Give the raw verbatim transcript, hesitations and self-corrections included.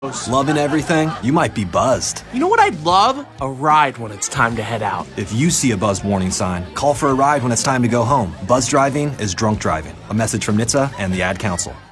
Loving everything? You might be buzzed. You know what I'd love? A ride when it's time to head out. If you see a buzz warning sign, call for a ride when it's time to go home. Buzz driving is drunk driving. A message from N H T S A and the Ad Council.